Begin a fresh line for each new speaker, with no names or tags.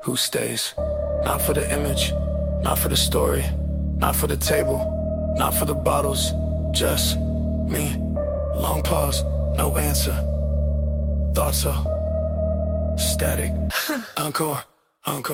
who stays. Not for the image, not for the story, not for the table, not for the bottles, just me. Long pause, no answer. Thoughts are static. Encore, encore.